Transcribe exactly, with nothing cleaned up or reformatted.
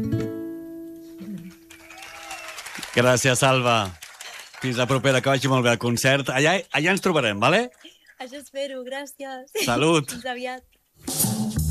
Gràcies, Salva. Fins la propera, que vagi molt bé el concert. Allà, allà ens trobarem, vale? Això espero, gràcies. Salut. Fins aviat.